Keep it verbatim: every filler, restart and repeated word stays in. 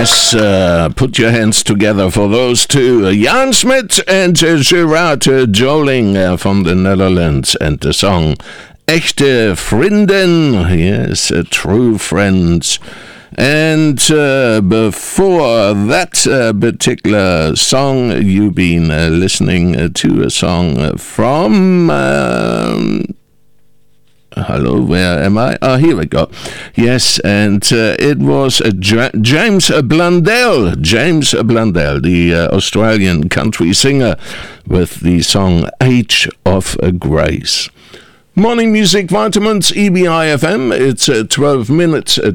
Yes, uh, put your hands together for those two. Uh, Jan Smit and uh, Gerard uh, Joling uh, from the Netherlands, and the song Echte Vrienden. Yes, uh, true friends. And uh, before that uh, particular song, you've been uh, listening uh, to a song from... Um, Hello, where am I? Oh, here we go. Yes, and uh, it was uh, J- James Blundell, James Blundell, the uh, Australian country singer, with the song Age of Grace. Morning Music Vitamins, E B I F M. It's uh, twelve minutes